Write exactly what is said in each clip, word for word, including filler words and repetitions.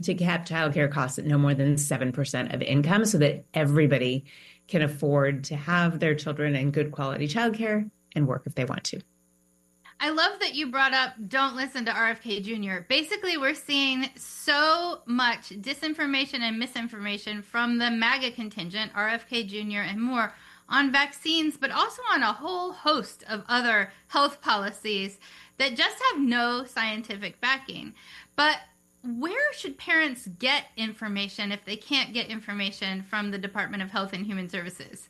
to cap childcare costs at no more than seven percent of income so that everybody can afford to have their children in good quality childcare and work if they want to. I love that you brought up don't listen to R F K Junior Basically, we're seeing so much disinformation and misinformation from the MAGA contingent, R F K Junior and more, on vaccines, but also on a whole host of other health policies that just have no scientific backing. But where should parents get information if they can't get information from the Department of Health and Human Services?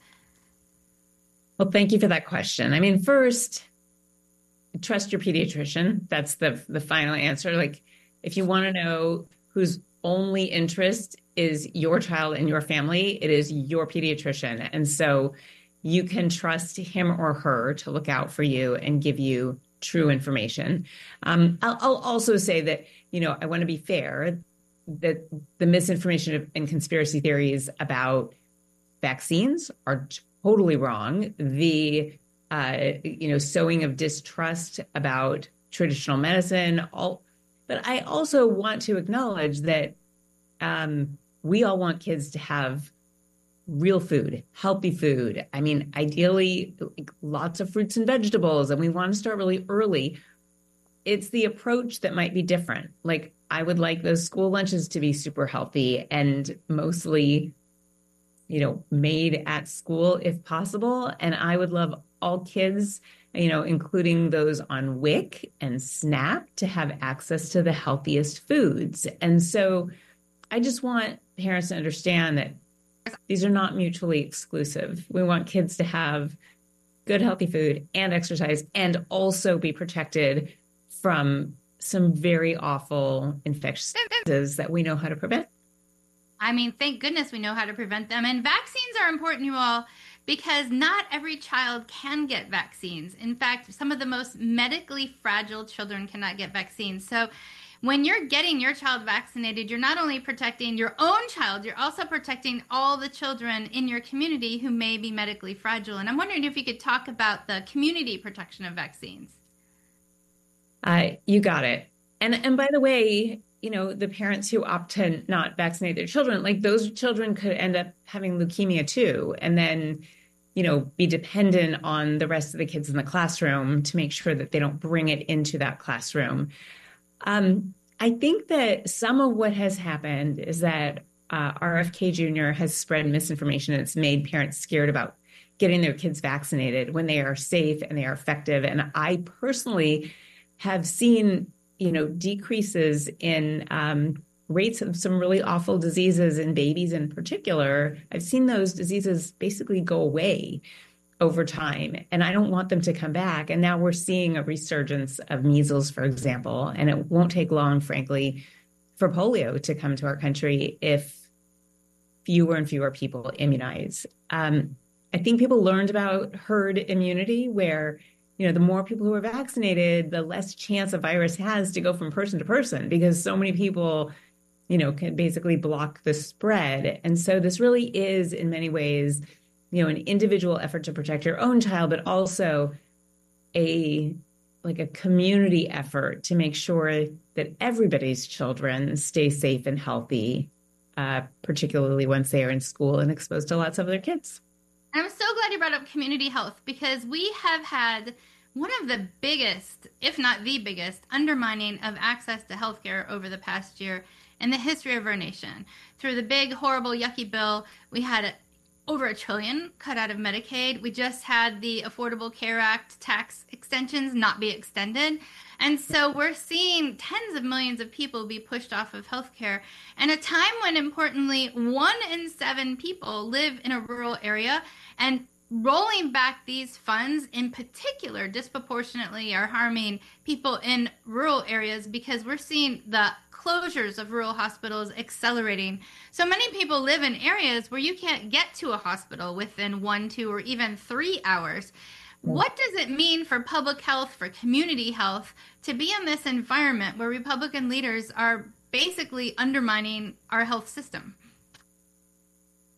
Well, thank you for that question. I mean, first, trust your pediatrician. That's the the final answer. Like, if you want to know whose only interest is your child and your family, it is your pediatrician. And so you can trust him or her to look out for you and give you true information. Um, I'll, I'll also say that, you know, I want to be fair, that the misinformation and conspiracy theories about vaccines are totally wrong. The Uh, you know, sowing of distrust about traditional medicine. All, but I also want to acknowledge that um, we all want kids to have real food, healthy food. I mean, ideally, like, lots of fruits and vegetables, and we want to start really early. It's the approach that might be different. Like, I would like those school lunches to be super healthy and mostly, you know, made at school if possible. And I would love all kids, you know, including those on W I C and SNAP, to have access to the healthiest foods. And so I just want parents to understand that these are not mutually exclusive. We want kids to have good, healthy food and exercise and also be protected from some very awful infectious diseases that we know how to prevent. I mean, thank goodness we know how to prevent them. And vaccines are important, you all, because not every child can get vaccines. In fact, some of the most medically fragile children cannot get vaccines. So when you're getting your child vaccinated, you're not only protecting your own child, you're also protecting all the children in your community who may be medically fragile. And I'm wondering if you could talk about the community protection of vaccines. Uh, you got it. And and by the way, you know, the parents who opt to not vaccinate their children, like, those children could end up having leukemia too, and then, you know, be dependent on the rest of the kids in the classroom to make sure that they don't bring it into that classroom. Um, I think that some of what has happened is that uh, R F K Junior has spread misinformation, and it's made parents scared about getting their kids vaccinated when they are safe and they are effective. And I personally have seen, you know, decreases in um, rates of some really awful diseases in babies in particular. I've seen those diseases basically go away over time, and I don't want them to come back. And now we're seeing a resurgence of measles, for example, and it won't take long, frankly, for polio to come to our country if fewer and fewer people immunize. Um, I think people learned about herd immunity, where, you know, the more people who are vaccinated, the less chance a virus has to go from person to person, because so many people, you know, can basically block the spread. And so this really is, in many ways, you know, an individual effort to protect your own child, but also a like a community effort to make sure that everybody's children stay safe and healthy, uh, particularly once they are in school and exposed to lots of other kids. I'm so glad you brought up community health, because we have had one of the biggest, if not the biggest, undermining of access to healthcare over the past year in the history of our nation. Through the big, horrible, yucky bill, we had over a trillion cut out of Medicaid. We just had the Affordable Care Act tax extensions not be extended. And so we're seeing tens of millions of people be pushed off of healthcare. And a time when, importantly, one in seven people live in a rural area, and rolling back these funds in particular disproportionately are harming people in rural areas, because we're seeing the closures of rural hospitals accelerating. So many people live in areas where you can't get to a hospital within one, two, or even three hours. What does it mean for public health, for community health, to be in this environment where Republican leaders are basically undermining our health system?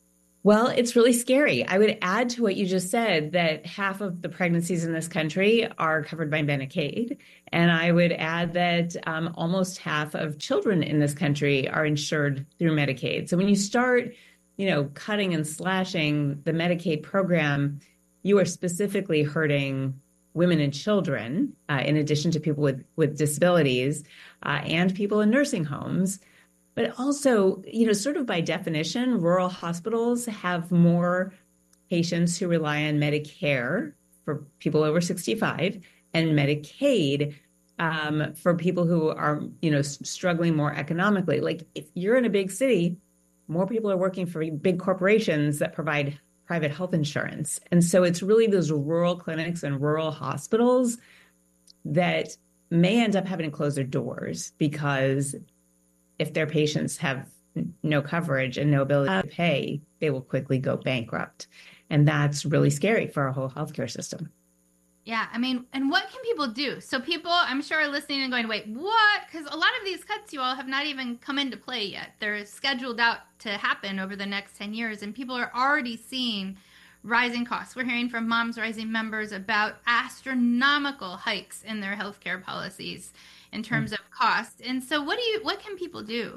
Well, it's really scary. I would add to what you just said that half of the pregnancies in this country are covered by Medicaid. And I would add that um, almost half of children in this country are insured through Medicaid. So when you start, you know, cutting and slashing the Medicaid program, you are specifically hurting women and children, uh, in addition to people with, with disabilities uh, and people in nursing homes. But also, you know, sort of by definition, rural hospitals have more patients who rely on Medicare for people over sixty-five and Medicaid um, for people who are, you know, struggling more economically. Like if you're in a big city, more people are working for big corporations that provide private health insurance. And so it's really those rural clinics and rural hospitals that may end up having to close their doors because if their patients have no coverage and no ability to pay, they will quickly go bankrupt. And that's really scary for our whole healthcare system. Yeah, I mean, and what can people do? So people, I'm sure, are listening and going, wait, what? Because a lot of these cuts, you all, have not even come into play yet. They're scheduled out to happen over the next ten years, and people are already seeing rising costs. We're hearing from Moms Rising members about astronomical hikes in their healthcare policies in terms mm-hmm. of cost. And so what do you, what can people do?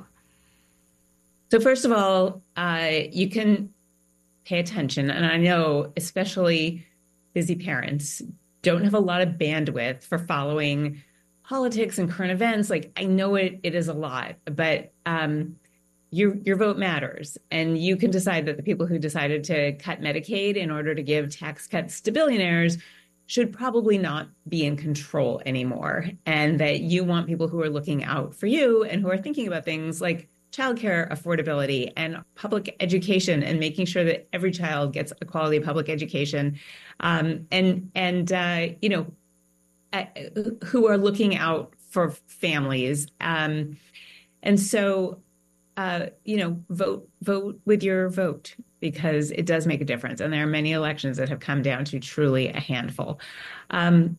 So first of all, uh, you can pay attention. And I know especially busy parents don't have a lot of bandwidth for following politics and current events. Like I know it, it is a lot, but um, your, your vote matters. And you can decide that the people who decided to cut Medicaid in order to give tax cuts to billionaires should probably not be in control anymore. And that you want people who are looking out for you and who are thinking about things like childcare affordability and public education and making sure that every child gets a quality public education. Um, and, and uh, you know, uh, who are looking out for families. Um, and so, uh, you know, vote, vote with your vote, because it does make a difference. And there are many elections that have come down to truly a handful. Um,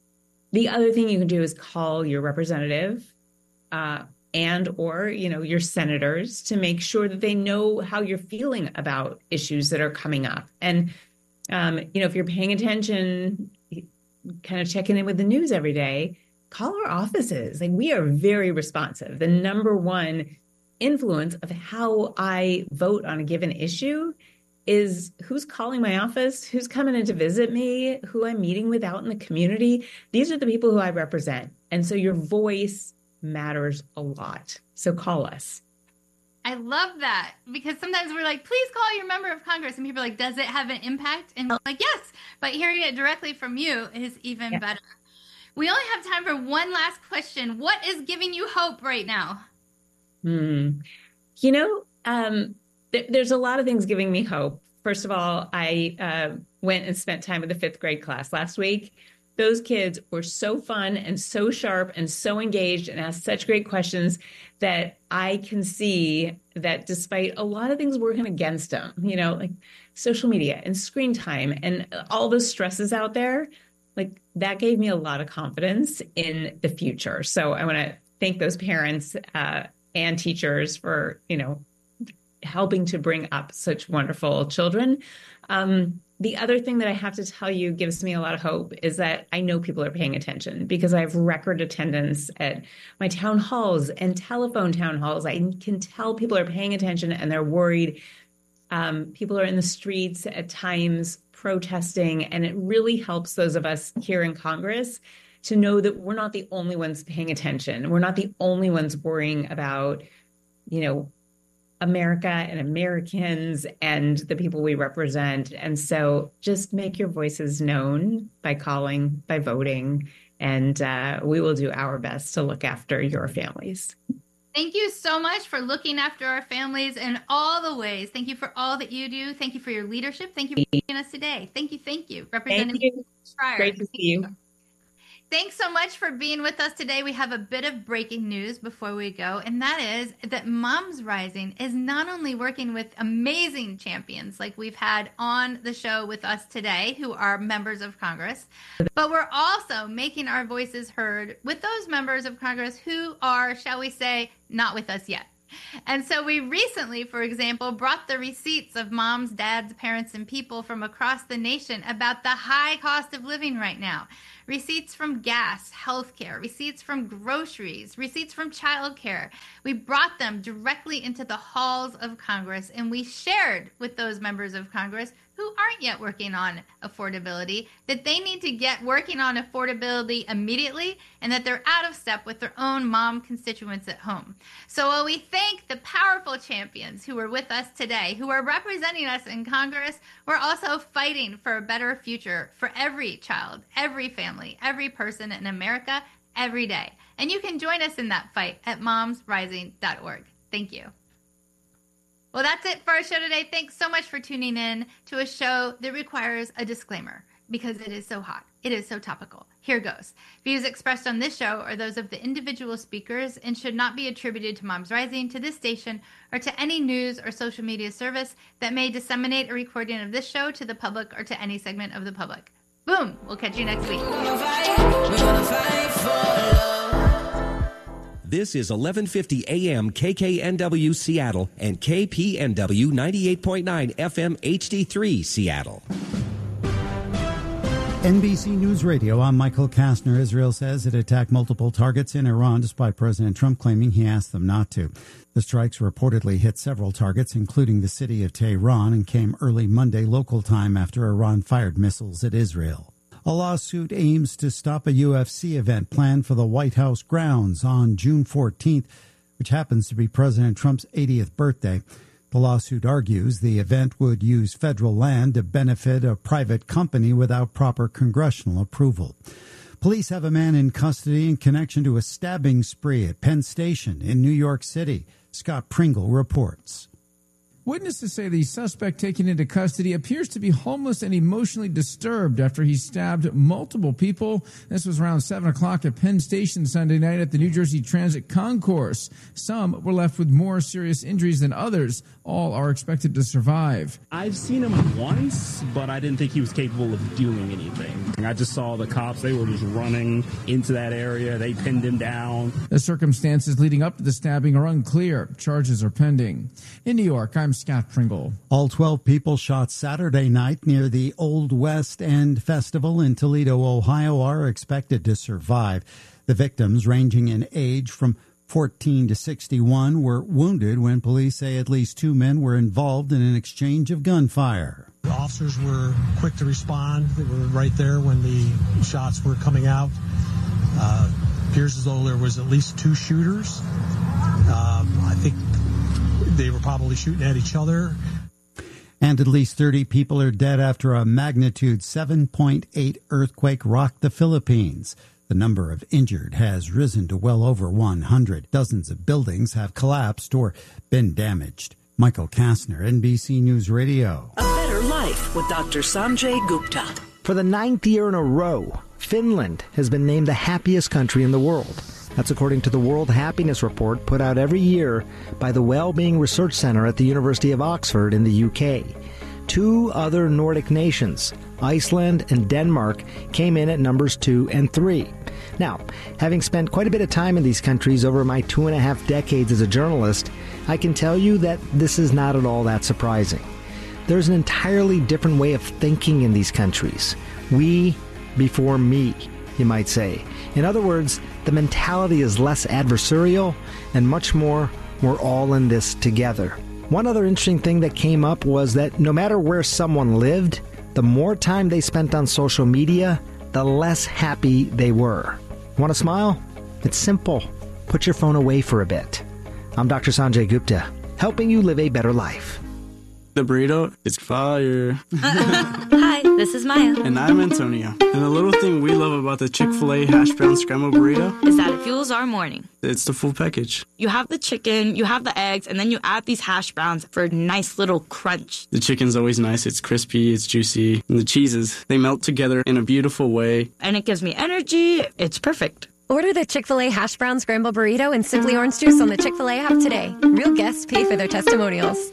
the other thing you can do is call your representative uh, and or, you know, your senators to make sure that they know how you're feeling about issues that are coming up. And, um, you know, if you're paying attention, kind of checking in with the news every day, call our offices. Like we are very responsive. The number one influence of how I vote on a given issue is who's calling my office, who's coming in to visit me, who I'm meeting with out in the community. These are the people who I represent. And so your voice matters a lot. So call us. I love that, because sometimes we're like, please call your member of Congress. And people are like, does it have an impact? And I'm like, yes, but hearing it directly from you is even yeah. better. We only have time for one last question. What is giving you hope right now? Hmm. You know, um, th- there's a lot of things giving me hope. First of all, I uh, went and spent time with the fifth grade class last week. Those kids were so fun and so sharp and so engaged and asked such great questions that I can see that despite a lot of things working against them, you know, like social media and screen time and all the stresses out there, like that gave me a lot of confidence in the future. So I want to thank those parents uh, and teachers for, you know, helping to bring up such wonderful children. Um, the other thing that I have to tell you gives me a lot of hope is that I know people are paying attention, because I have record attendance at my town halls and telephone town halls. I can tell people are paying attention and they're worried. Um, people are in the streets at times protesting, and it really helps those of us here in Congress to know that we're not the only ones paying attention. We're not the only ones worrying about, you know, America and Americans and the people we represent. And so just make your voices known by calling, by voting, and uh, we will do our best to look after your families. Thank you so much for looking after our families in all the ways. Thank you for all that you do. Thank you for your leadership. Thank you for joining us today. Thank you. Thank you. Representative Thank you. Schreier. Great to see you. Thanks so much for being with us today. We have a bit of breaking news before we go, and that is that Moms Rising is not only working with amazing champions like we've had on the show with us today, who are members of Congress, but we're also making our voices heard with those members of Congress who are, shall we say, not with us yet. And so we recently, for example, brought the receipts of moms, dads, parents, and people from across the nation about the high cost of living right now. Receipts from gas, healthcare, receipts from groceries, receipts from childcare. We brought them directly into the halls of Congress, and we shared with those members of Congress who aren't yet working on affordability that they need to get working on affordability immediately, and that they're out of step with their own mom constituents at home. So while we thank the powerful champions who are with us today, who are representing us in Congress, we're also fighting for a better future for every child, every family, every person in America, every day. And you can join us in that fight at moms rising dot org. Thank you. Well, that's it for our show today. Thanks so much for tuning in to a show that requires a disclaimer because it is so hot. It is so topical. Here goes. Views expressed on this show are those of the individual speakers and should not be attributed to Moms Rising, to this station, or to any news or social media service that may disseminate a recording of this show to the public or to any segment of the public. Boom! We'll catch you next week. We're gonna fight. We're gonna fight for love. This is eleven fifty A M K K N W Seattle and K P N W ninety-eight point nine F M H D three Seattle. N B C News Radio, I'm Michael Kastner. Israel says it attacked multiple targets in Iran despite President Trump claiming he asked them not to. The strikes reportedly hit several targets, including the city of Tehran, and came early Monday local time after Iran fired missiles at Israel. A lawsuit aims to stop a U F C event planned for the White House grounds on June fourteenth, which happens to be President Trump's eightieth birthday. The lawsuit argues the event would use federal land to benefit a private company without proper congressional approval. Police have a man in custody in connection to a stabbing spree at Penn Station in New York City. Scott Pringle reports. Witnesses say the suspect taken into custody appears to be homeless and emotionally disturbed after he stabbed multiple people. This was around seven o'clock at Penn Station Sunday night at the New Jersey Transit Concourse. Some were left with more serious injuries than others. All are expected to survive. I've seen him once, but I didn't think he was capable of doing anything. I just saw the cops. They were just running into that area. They pinned him down. The circumstances leading up to the stabbing are unclear. Charges are pending. In New York, I'm Scott Pringle. All twelve people shot Saturday night near the Old West End Festival in Toledo, Ohio, are expected to survive. The victims, ranging in age from fourteen to sixty-one, were wounded when police say at least two men were involved in an exchange of gunfire. The officers were quick to respond. They were right there when the shots were coming out. Uh, appears as though there was at least two shooters. Um, I think they were probably shooting at each other. And at least thirty people are dead after a magnitude seven point eight earthquake rocked the Philippines. The number of injured has risen to well over one hundred. Dozens of buildings have collapsed or been damaged. Michael Kastner, N B C News Radio. A Better Life with Doctor Sanjay Gupta. For the ninth year in a row, Finland has been named the happiest country in the world. That's according to the World Happiness Report put out every year by the Wellbeing Research Center at the University of Oxford in the U K. Two other Nordic nations, Iceland and Denmark, came in at numbers two and three. Now, having spent quite a bit of time in these countries over my two and a half decades as a journalist, I can tell you that this is not at all that surprising. There's an entirely different way of thinking in these countries. We before me, you might say. In other words, the mentality is less adversarial and much more, we're all in this together. One other interesting thing that came up was that no matter where someone lived, the more time they spent on social media, the less happy they were. Want to smile? It's simple. Put your phone away for a bit. I'm Doctor Sanjay Gupta, helping you live a better life. The burrito is fire. Uh-uh. Hi, this is Maya. And I'm Antonio. And the little thing we love about the Chick-fil-A hash brown scrambled burrito is that it fuels our morning. It's the full package. You have the chicken, you have the eggs, and then you add these hash browns for a nice little crunch. The chicken's always nice. It's crispy, it's juicy. And the cheeses, they melt together in a beautiful way. And it gives me energy. It's perfect. Order the Chick-fil-A hash brown scrambled burrito and Simply Orange Juice on the Chick-fil-A app today. Real guests pay for their testimonials.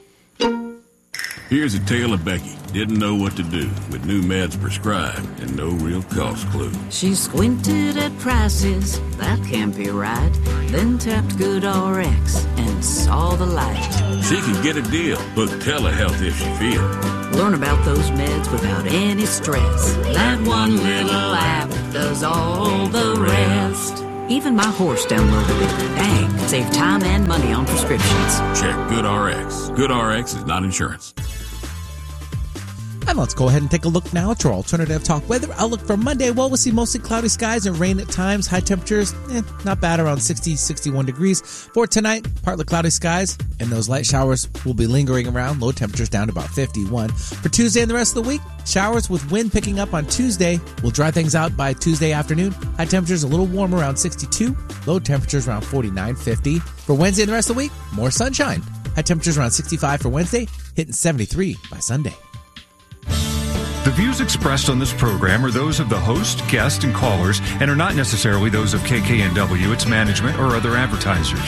Here's a tale of Becky. Didn't know what to do with new meds prescribed and no real cost clue. She squinted at prices, that can't be right. Then tapped GoodRx and saw the light. She can get a deal. Book telehealth if she feels. Learn about those meds without any stress. That one little app does all the rest. Even my horse downloaded it. Dang, save time and money on prescriptions. Check GoodRx. GoodRx is not insurance. And let's go ahead and take a look now at your alternative talk weather outlook for Monday. Well, we'll see mostly cloudy skies and rain at times. High temperatures, eh, not bad, around sixty, sixty-one degrees. For tonight, partly cloudy skies, and those light showers will be lingering around. Low temperatures down to about fifty-one. For Tuesday and the rest of the week, showers with wind picking up on Tuesday will dry things out by Tuesday afternoon. High temperatures a little warmer, around sixty-two. Low temperatures around forty-nine, fifty. For Wednesday and the rest of the week, more sunshine. High temperatures around sixty-five for Wednesday, hitting seventy-three by Sunday. The views expressed on this program are those of the host, guest, and callers and are not necessarily those of K K N W, its management, or other advertisers.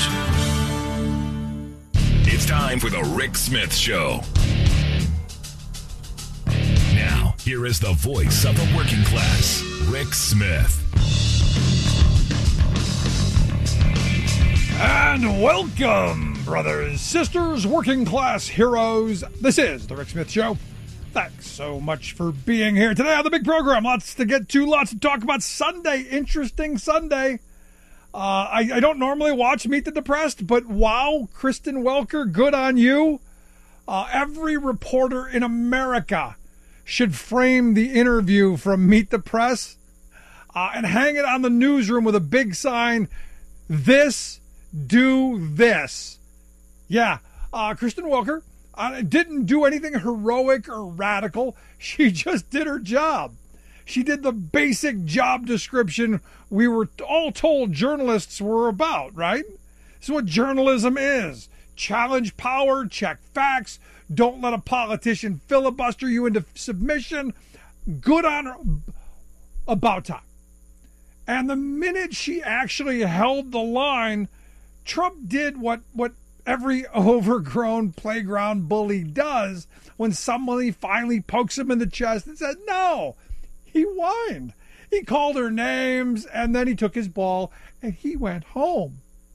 It's time for the Rick Smith Show. Now, here is the voice of the working class, Rick Smith. And welcome, brothers, sisters, working class heroes. This is the Rick Smith Show. Thanks so much for being here today on the big program. Lots to get to, lots to talk about. Sunday, interesting Sunday. Uh, I, I don't normally watch Meet the Depressed, but wow, Kristen Welker, good on you. Uh, every reporter in America should frame the interview from Meet the Press uh, and hang it on the newsroom with a big sign, "This, do this." Yeah, uh, Kristen Welker Uh, didn't do anything heroic or radical. She just did her job. She did the basic job description we were all told journalists were about, right? This is what journalism is. Challenge power, check facts, don't let a politician filibuster you into submission. Good on her. About time. And the minute she actually held the line, Trump did what, what every overgrown playground bully does when somebody finally pokes him in the chest and says, no. He whined. He called her names, and then he took his ball, and he went home.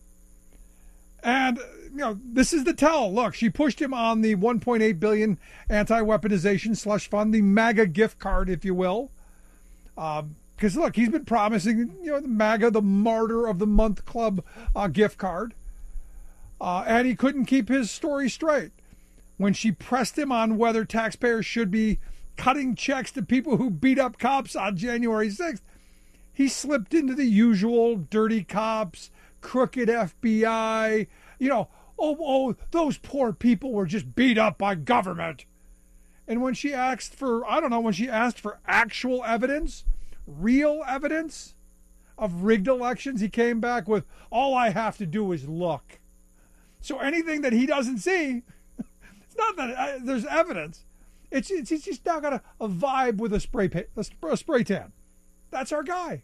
And, you know, this is the tell. Look, she pushed him on the one point eight billion dollars anti-weaponization slush fund, the MAGA gift card, if you will. Because, um, look, he's been promising, you know, the MAGA, the Martyr of the Month Club uh, gift card. Uh, and he couldn't keep his story straight. When she pressed him on whether taxpayers should be cutting checks to people who beat up cops on January sixth, he slipped into the usual dirty cops, crooked F B I, you know, oh, oh, those poor people were just beat up by government. And when she asked for, I don't know, when she asked for actual evidence, real evidence of rigged elections, he came back with, all I have to do is look. So anything that he doesn't see, it's not that uh, there's evidence. It's, it's he's just now got a, a vibe with a spray paint, a, a spray tan. That's our guy.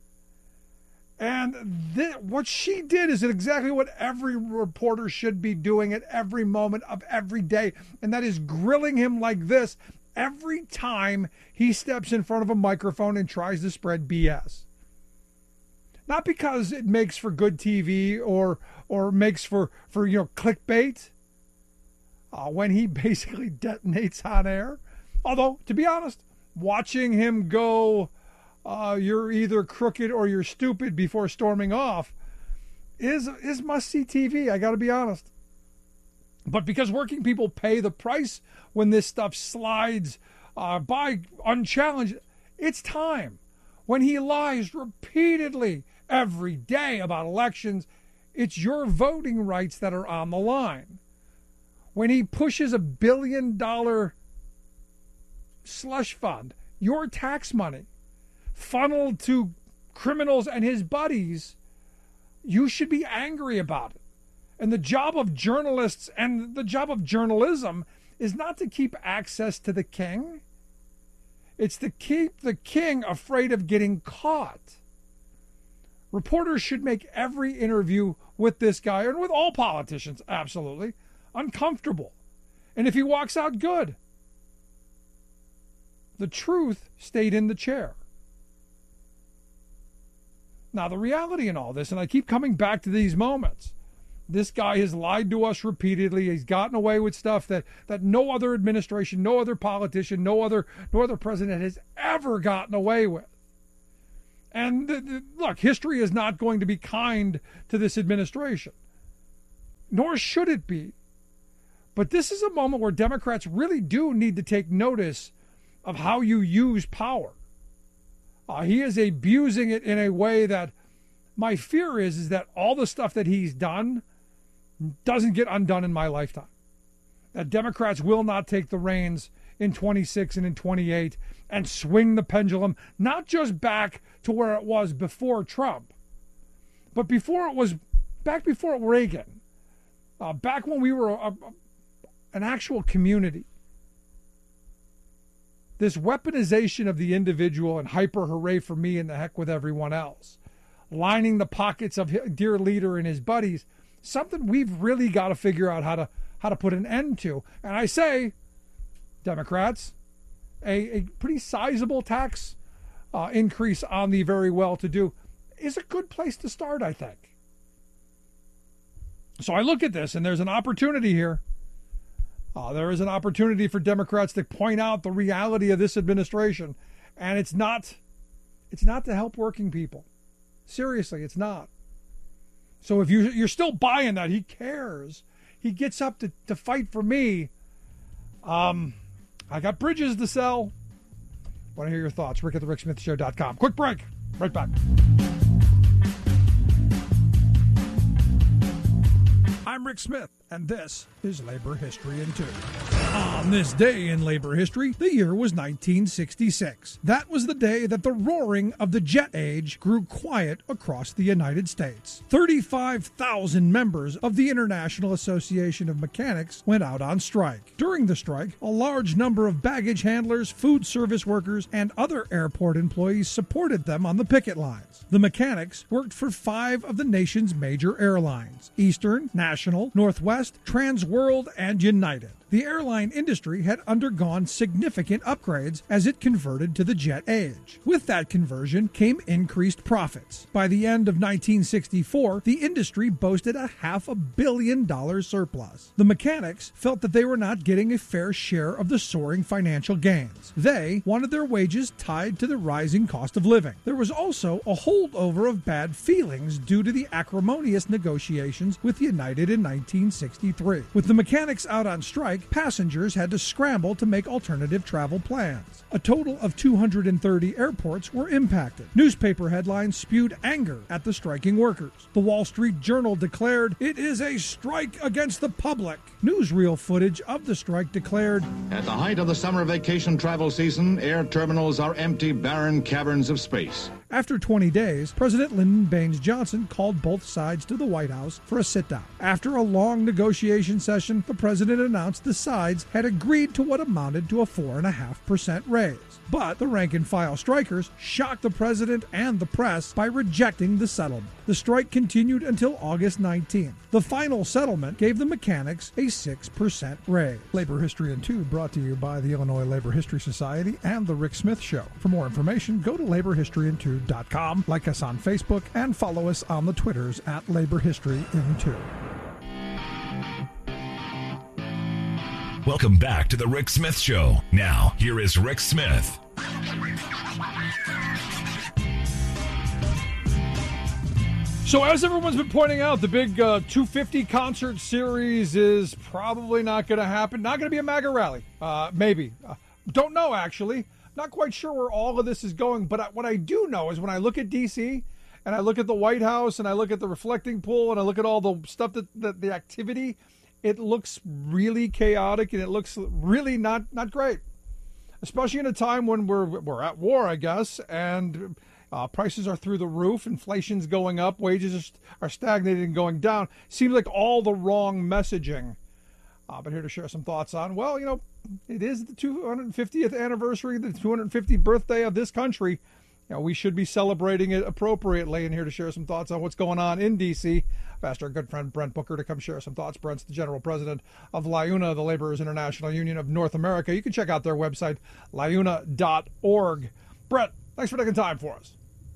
And th- what she did is exactly what every reporter should be doing at every moment of every day, and that is grilling him like this every time he steps in front of a microphone and tries to spread B S. Not because it makes for good T V or or makes for, for you know, clickbait uh, when he basically detonates on air. Although, to be honest, watching him go, uh, you're either crooked or you're stupid before storming off is, is must-see T V, I got to be honest. But because working people pay the price when this stuff slides uh, by unchallenged, it's time. When he lies repeatedly every day about elections, it's your voting rights that are on the line. When he pushes a billion dollar slush fund, your tax money, funneled to criminals and his buddies, you should be angry about it. And the job of journalists and the job of journalism is not to keep access to the king. It's to keep the king afraid of getting caught. Reporters should make every interview with this guy, and with all politicians, absolutely, uncomfortable. And if he walks out good, the truth stayed in the chair. Now, the reality in all this, and I keep coming back to these moments, This guy has lied to us repeatedly. He's gotten away with stuff that, that no other administration, no other politician, no other no other president has ever gotten away with. And th- th- look, history is not going to be kind to this administration, nor should it be. But this is a moment where Democrats really do need to take notice of how you use power. Uh, he is abusing it in a way that my fear is, is that all the stuff that he's done doesn't get undone in my lifetime. That Democrats will not take the reins in twenty-six and in twenty-eight and swing the pendulum, not just back to where it was before Trump, but before it was back before Reagan, uh, back when we were a, a, an actual community. This weaponization of the individual and hyper hooray for me and the heck with everyone else, lining the pockets of his dear leader and his buddies, something we've really got to figure out how to how to put an end to. And I say, Democrats, a, a pretty sizable tax uh, increase on the very well-to-do is a good place to start, I think. So I look at this, and there's an opportunity here. Uh, there is an opportunity for Democrats to point out the reality of this administration, and it's not, it's not to help working people. Seriously, it's not. So if you, you're still buying that, he cares. He gets up to, to fight for me. Um, I got bridges to sell. Want to hear your thoughts? Rick at the Rick Smith Show dot com. Quick break. Right back. I'm Rick Smith, and this is Labor History in Two. On this day in labor history, the year was nineteen sixty-six. That was the day that the roaring of the jet age grew quiet across the United States. thirty-five thousand members of the International Association of Mechanics went out on strike. During the strike, a large number of baggage handlers, food service workers, and other airport employees supported them on the picket lines. The mechanics worked for five of the nation's major airlines: Eastern, National, Northwest, Transworld, and United. The airline industry had undergone significant upgrades as it converted to the jet age. With that conversion came increased profits. By the end of nineteen sixty-four, the industry boasted a half a billion dollar surplus. The mechanics felt that they were not getting a fair share of the soaring financial gains. They wanted their wages tied to the rising cost of living. There was also a holdover of bad feelings due to the acrimonious negotiations with United in nineteen sixty-three. With the mechanics out on strike, passengers had to scramble to make alternative travel plans. A total of two hundred thirty airports were impacted. Newspaper headlines spewed anger at the striking workers. The Wall Street Journal declared, "It is a strike against the public." Newsreel footage of the strike declared, "At the height of the summer vacation travel season, air terminals are empty, barren caverns of space." After twenty days, President Lyndon Baines Johnson called both sides to the White House for a sit-down. After a long negotiation session, the president announced the sides had agreed to what amounted to a four point five percent raise. But the rank-and-file strikers shocked the president and the press by rejecting the settlement. The strike continued until August nineteenth. The final settlement gave the mechanics a six percent raise. Labor History in Two brought to you by the Illinois Labor History Society and The Rick Smith Show. For more information, go to labor history in two dot com, like us on Facebook, and follow us on the Twitters at Labor History in Two. Welcome back to the Rick Smith Show. Now, here is Rick Smith. So as everyone's been pointing out, the big uh, two fifty concert series is probably not going to happen. Not going to be a MAGA rally. Uh, maybe. Uh, don't know, actually. Not quite sure where all of this is going. But I, what I do know is when I look at D C and I look at the White House and I look at the reflecting pool and I look at all the stuff, that, that the activity, it looks really chaotic and it looks really not, not great. Especially in a time when we're we're at war, I guess, and uh, prices are through the roof, inflation's going up, wages are stagnating and going down. Seems like all the wrong messaging. Uh, but here to share some thoughts on, well, you know, it is the two hundred fiftieth anniversary, the two hundred fiftieth birthday of this country. You know, we should be celebrating it appropriately. And here to share some thoughts on what's going on in D C, I've asked our good friend Brent Booker to come share some thoughts. Brent's the general president of LIUNA, the Laborers International Union of North America. You can check out their website, liuna dot org. Brent, thanks for taking time for us.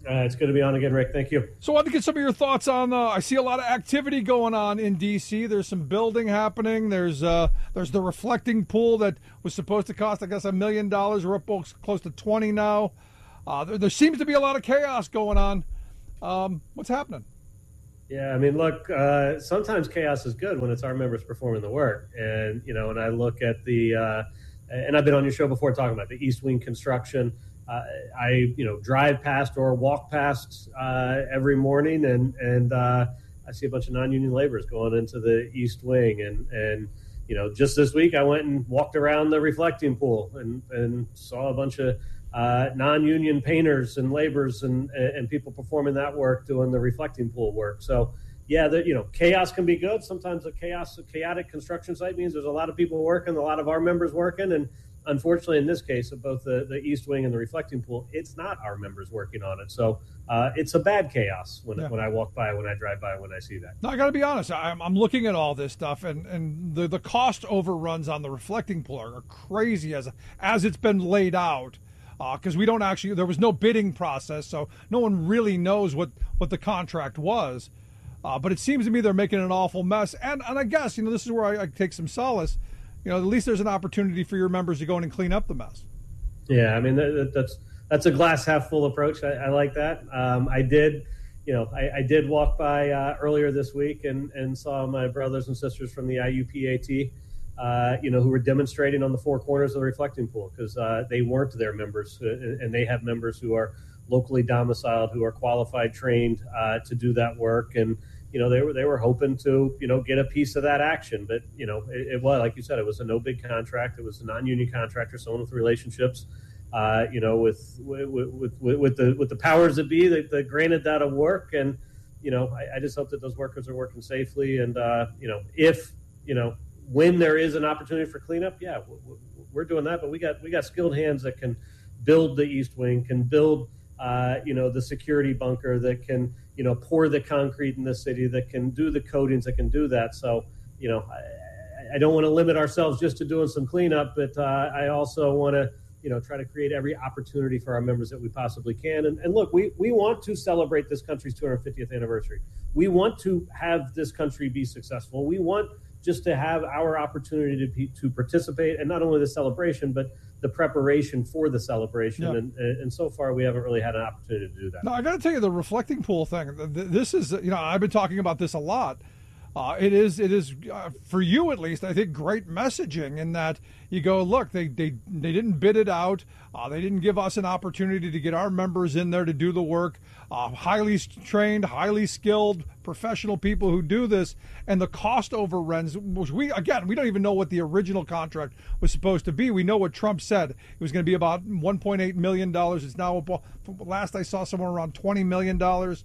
Uh, it's good to be on again, Rick. Thank you. So I wanted to get some of your thoughts on, uh, I see a lot of activity going on in D C. There's some building happening. There's uh, there's the reflecting pool that was supposed to cost, I guess, a million dollars. We're up close to twenty now. Uh, there, there seems to be a lot of chaos going on. Um, what's happening? Yeah, I mean, look, uh, sometimes chaos is good when it's our members performing the work. And, you know, when I look at the, uh, and I've been on your show before talking about the East Wing construction. Uh, I, you know, drive past or walk past uh, every morning, and and uh, I see a bunch of non-union laborers going into the East Wing, and and you know, just this week I went and walked around the reflecting pool and and saw a bunch of uh, non-union painters and laborers and and people performing that work, doing the reflecting pool work. So yeah, the, you know, chaos can be good. Sometimes a chaos, a chaotic construction site means there's a lot of people working, a lot of our members working, and unfortunately, in this case of both the, the East Wing and the reflecting pool, it's not our members working on it. So uh, it's a bad chaos when Yeah. when I walk by, when I drive by, when I see that. No, I got to be honest. I'm, I'm looking at all this stuff, and, and the, the cost overruns on the reflecting pool are crazy as as it's been laid out. Because uh, we don't actually, there was no bidding process, so no one really knows what, what the contract was. Uh, but it seems to me they're making an awful mess. And and I guess, you know, this is where I, I take some solace. You know, at least there's an opportunity for your members to go in and clean up the mess. Yeah, I mean, that, that's that's a glass half full approach. I, I like that. Um, I did, you know, I, I did walk by uh, earlier this week and, and saw my brothers and sisters from the I U P A T, uh, you know, who were demonstrating on the four corners of the reflecting pool because uh, they weren't their members, uh, and they have members who are locally domiciled, who are qualified, trained uh, to do that work. And you know, they were they were hoping to, you know, get a piece of that action. But, you know, it, it was, like you said, it was a no big contract. It was a non-union contractor, someone with relationships, uh, you know, with with, with with the with the powers that be that, that granted that a work. And, you know, I, I just hope that those workers are working safely. And, uh, you know, if, you know, when there is an opportunity for cleanup, yeah, we're doing that. But we got we got skilled hands that can build the East Wing, can build, uh, you know, the security bunker, that can, you know, pour the concrete in the city, that can do the coatings, that can do that. So, you know, I, I don't want to limit ourselves just to doing some cleanup, but uh, I also want to, you know, try to create every opportunity for our members that we possibly can. And, and look, we, we want to celebrate this country's two hundred fiftieth anniversary. We want to have this country be successful. We want just to have our opportunity to be, to participate, and not only the celebration, but the preparation for the celebration. Yeah. And, and so far, we haven't really had an opportunity to do that. No, I got to tell you, the reflecting pool thing, this is, you know, I've been talking about this a lot. Uh, it is, it is uh, for you at least, I think, great messaging in that you go, look, they they, they didn't bid it out. Uh, they didn't give us an opportunity to get our members in there to do the work. Uh, highly trained, highly skilled, professional people who do this. And the cost overruns, which we, again, we don't even know what the original contract was supposed to be. We know what Trump said. It was going to be about one point eight million dollars. It's now, last I saw, somewhere around twenty million dollars.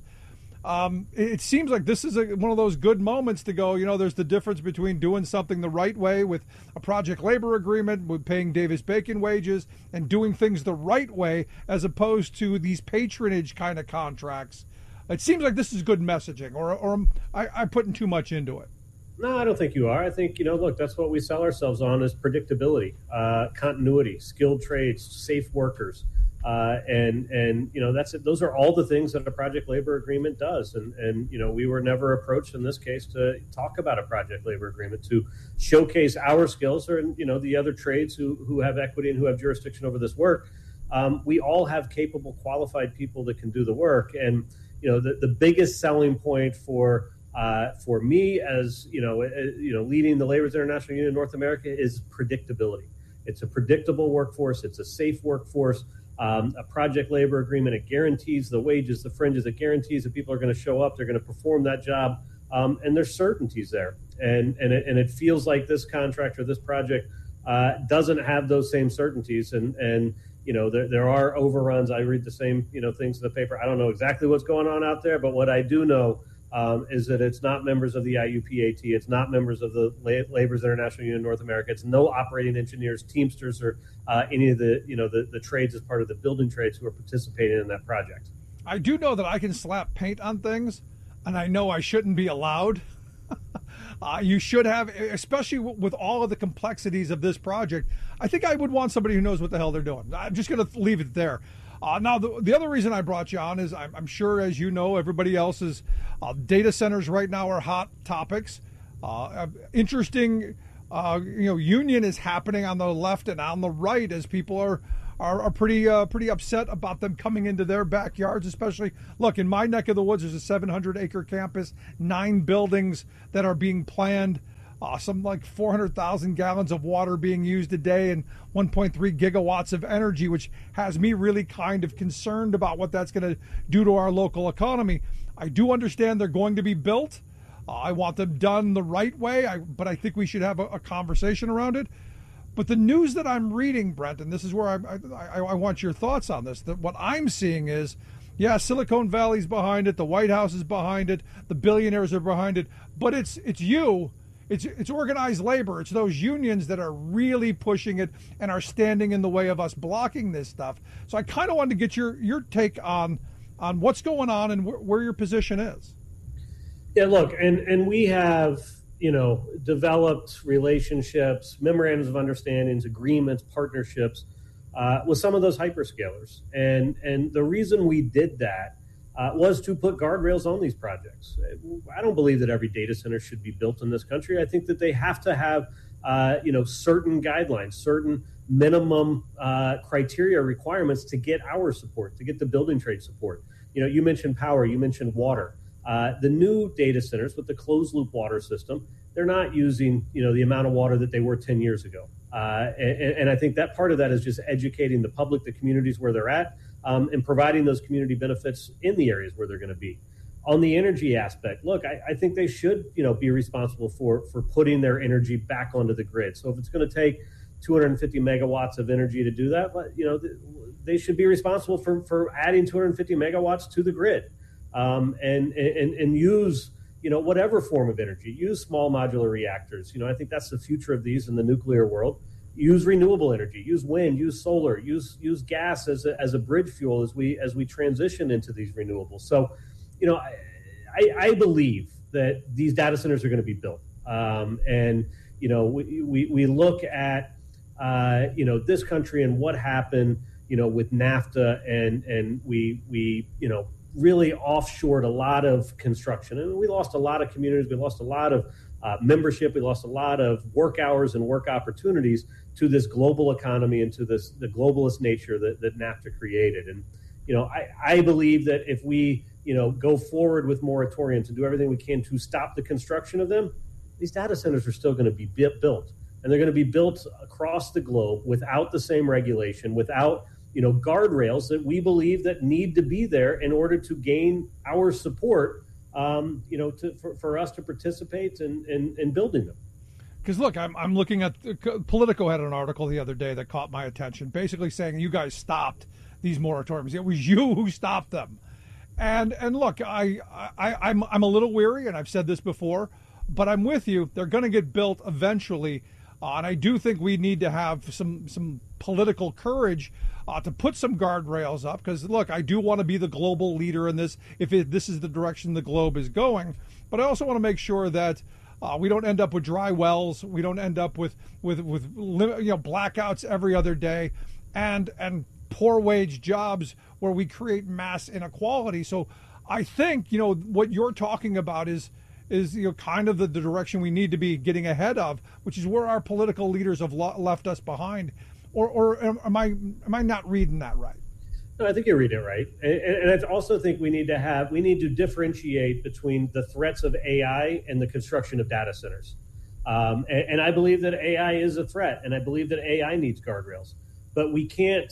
Um, it seems like this is a, one of those good moments to go, you know, there's the difference between doing something the right way with a project labor agreement, with paying Davis-Bacon wages, and doing things the right way as opposed to these patronage kind of contracts. It seems like this is good messaging, or, or am I, I'm putting too much into it. No, I don't think you are. I think, you know, look, that's what we sell ourselves on is predictability, uh, continuity, skilled trades, safe workers. Uh, and, and, you know, that's it. Those are all the things that a project labor agreement does. And, and, you know, we were never approached in this case to talk about a project labor agreement, to showcase our skills, or, you know, the other trades who, who have equity and who have jurisdiction over this work. Um, we all have capable, qualified people that can do the work. And, you know, the, the biggest selling point for uh, for me as, you know, uh, you know, leading the Laborers International Union of North America is predictability. It's a predictable workforce. It's a safe workforce. Um, a project labor agreement, it guarantees the wages, the fringes, it guarantees that people are going to show up, they're going to perform that job, um, and there's certainties there. And and it, and it feels like this contract or this project uh, doesn't have those same certainties. And, and you know, there, there are overruns. I read the same, you know, things in the paper. I don't know exactly what's going on out there, but what I do know um, is that it's not members of the I U P A T. It's not members of the Laborers International Union of North America. It's no operating engineers, Teamsters, or uh, any of the, you know, the, the trades as part of the building trades who are participating in that project. I do know that I can slap paint on things, and I know I shouldn't be allowed. uh, you should have, especially with all of the complexities of this project. I think I would want somebody who knows what the hell they're doing. I'm just going to leave it there. Uh, now, the, the other reason I brought you on is I'm, I'm sure, as you know, everybody else is uh, data centers right now are hot topics. Uh, interesting, uh, you know, union is happening on the left and on the right as people are are, are pretty uh, pretty upset about them coming into their backyards. Especially, look, in my neck of the woods, there's a seven hundred acre campus, nine buildings that are being planned. Uh, some like four hundred thousand gallons of water being used a day and one point three gigawatts of energy, which has me really kind of concerned about what that's going to do to our local economy. I do understand they're going to be built. Uh, I want them done the right way, I, but I think we should have a, a conversation around it. But the news that I'm reading, Brent, and this is where I, I, I want your thoughts on this, that what I'm seeing is, yeah, Silicon Valley's behind it, the White House is behind it, the billionaires are behind it, but it's it's you. It's it's organized labor. It's those unions that are really pushing it and are standing in the way of us blocking this stuff. So I kind of wanted to get your, your take on on what's going on and wh- where your position is. Yeah, look, and, and we have, you know, developed relationships, memorandums of understandings, agreements, partnerships uh, with some of those hyperscalers. And, and the reason we did that Uh, was to put guardrails on these projects. I don't believe that every data center should be built in this country. I think that they have to have, uh, you know, certain guidelines, certain minimum uh, criteria requirements to get our support, to get the building trade support. You know, you mentioned power, you mentioned water. Uh, the new data centers with the closed loop water system, they're not using, you know, the amount of water that they were ten years ago. Uh, and, and I think that part of that is just educating the public, the communities where they're at, Um, and providing those community benefits in the areas where they're going to be. On the energy aspect, look, I, I think they should, you know, be responsible for for putting their energy back onto the grid. So if it's going to take two hundred fifty megawatts of energy to do that, you know, they should be responsible for, for adding two hundred fifty megawatts to the grid, um, and, and and use, you know, whatever form of energy. Use small modular reactors. You know, I think that's the future of these in the nuclear world. Use renewable energy, use wind, use solar, use use gas as a, as a bridge fuel as we as we transition into these renewables. So, you know, I, I believe that these data centers are going to be built. Um, and, you know, we, we, we look at, uh, you know, this country and what happened, you know, with NAFTA, and and we, we you know, really offshored a lot of construction. And we lost a lot of communities. We lost a lot of uh, membership. We lost a lot of work hours and work opportunities to this global economy and to this the globalist nature that, that NAFTA created. And, you know, I, I believe that if we, you know, go forward with moratoriums and do everything we can to stop the construction of them, these data centers are still going to be built. And they're going to be built across the globe without the same regulation, without, you know, guardrails that we believe that need to be there in order to gain our support, um, you know, to, for, for us to participate in, in, in building them. Because, look, I'm, I'm looking at Politico had an article the other day that caught my attention, basically saying you guys stopped these moratoriums. It was you who stopped them. And and look, I, I, I'm, I'm a little weary, and I've said this before, but I'm with you. They're going to get built eventually. Uh, and I do think we need to have some, some political courage uh, to put some guardrails up. Because, look, I do want to be the global leader in this if it, this is the direction the globe is going. But I also want to make sure that Uh, we don't end up with dry wells. We don't end up with with with you know blackouts every other day, and and poor wage jobs where we create mass inequality. So I think you know what you're talking about is is you know kind of the, the direction we need to be getting ahead of, which is where our political leaders have lo- left us behind. Or or am I am I not reading that right? No, I think you're reading it right. And, and I also think we need to have, we need to differentiate between the threats of A I and the construction of data centers. Um, and, and I believe that A I is a threat, and I believe that A I needs guardrails. But we can't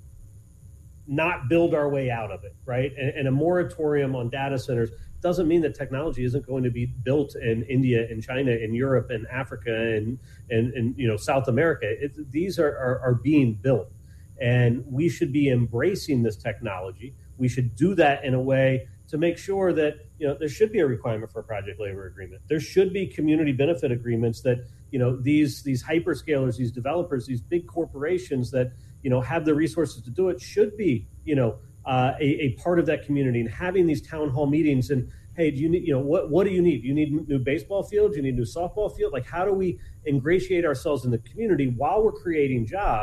not build our way out of it, right? And, and a moratorium on data centers doesn't mean that technology isn't going to be built in India and China and Europe and Africa and, and, and you know, South America. It, these are, are, are being built. And we should be embracing this technology. We should do that in a way to make sure that, you know, there should be a requirement for a project labor agreement. There should be community benefit agreements that, you know, these these hyperscalers, these developers, these big corporations that, you know, have the resources to do it should be, you know, uh, a, a part of that community, and having these town hall meetings and, hey, do you need, you know, what, what do you need? Do you need new baseball field? Do you need new softball field? Like, how do we ingratiate ourselves in the community while we're creating jobs?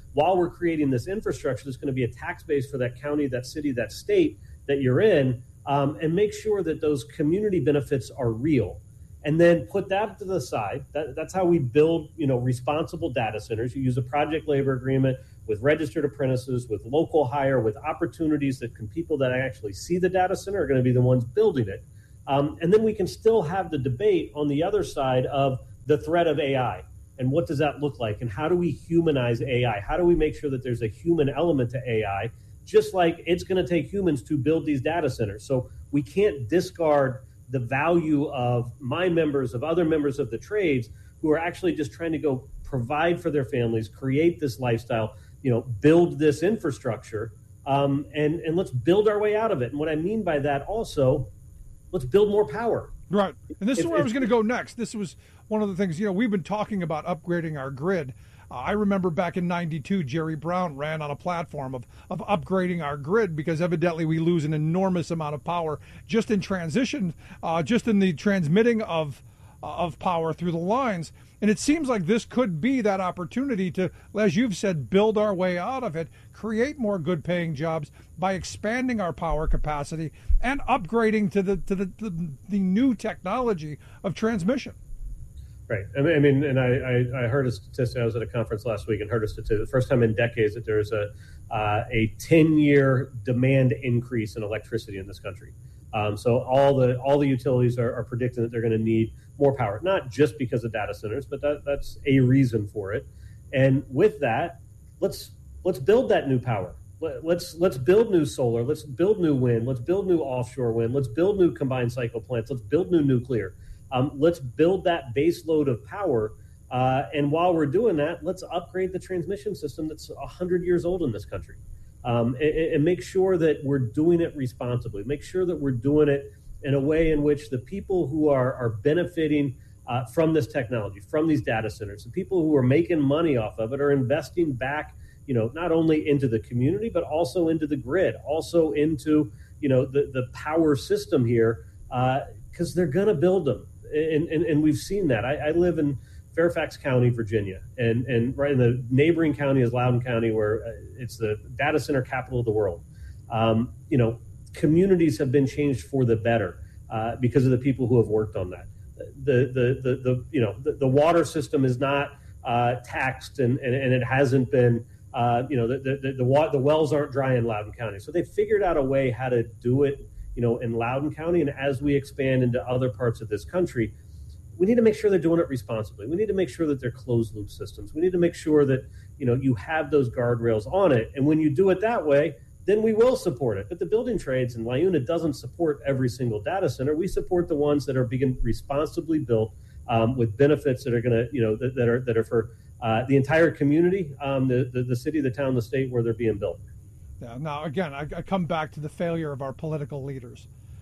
while we're creating this infrastructure, there's going to be a tax base for that county, that city, that state that you're in, um, and make sure that those community benefits are real. And then put that to the side. That, that's how we build, you know, responsible data centers. You use a project labor agreement with registered apprentices, with local hire, with opportunities that can people that actually see the data center are going to be the ones building it. Um, and then we can still have the debate on the other side of the threat of A I. And what does that look like? And how do we humanize A I? How do we make sure that there's a human element to A I, just like it's going to take humans to build these data centers? So we can't discard the value of my members, of other members of the trades who are actually just trying to go provide for their families, create this lifestyle, you know, build this infrastructure, um, and, and let's build our way out of it. And what I mean by that also, let's build more power. Right. And this If- is where I if- was going to go next. This was one of the things, you know, we've been talking about upgrading our grid. Uh, I remember back in ninety-two, Jerry Brown ran on a platform of, of upgrading our grid because evidently we lose an enormous amount of power just in transition, uh, just in the transmitting of uh, of power through the lines. And it seems like this could be that opportunity to, as you've said, build our way out of it, create more good paying jobs by expanding our power capacity and upgrading to the to the, the, the new technology of transmission. Right. I mean, I mean and I, I, I heard a statistic. I was at a conference last week and heard a statistic. The first time in decades that there's a uh, a ten-year demand increase in electricity in this country. Um, so all the all the utilities are, are predicting that they're going to need more power, not just because of data centers, but that, that's a reason for it. And with that, let's let's build that new power. Let, let's let's build new solar. Let's build new wind. Let's build new offshore wind. Let's build new combined cycle plants. Let's build new nuclear. Um, let's build that base load of power. Uh, and while we're doing that, let's upgrade the transmission system that's one hundred years old in this country. Um, and, and make sure that we're doing it responsibly. Make sure that we're doing it in a way in which the people who are, are benefiting uh, from this technology, from these data centers, the people who are making money off of it are investing back, you know, not only into the community, but also into the grid, also into, you know, the, the power system here, because uh, they're going to build them. And, and, and we've seen that. I, I live in Fairfax County, Virginia, and, and right in the neighboring county is Loudoun County, where it's the data center capital of the world. Um, you know, communities have been changed for the better uh, because of the people who have worked on that. The the the, the you know the, the water system is not uh, taxed, and, and and it hasn't been. Uh, you know, the the the, the the wells aren't dry in Loudoun County, so they figured out a way how to do it. You know, in Loudoun County, and as we expand into other parts of this country, we need to make sure they're doing it responsibly. We need to make sure that they're closed loop systems. We need to make sure that, you know, you have those guardrails on it. And when you do it that way, then we will support it. But the building trades in LIUNA doesn't support every single data center. We support the ones that are being responsibly built um, with benefits that are going to, you know, that, that are that are for uh, the entire community, um, the, the the city, the town, the state where they're being built. Yeah, now, again, I, I come back to the failure of our political leaders.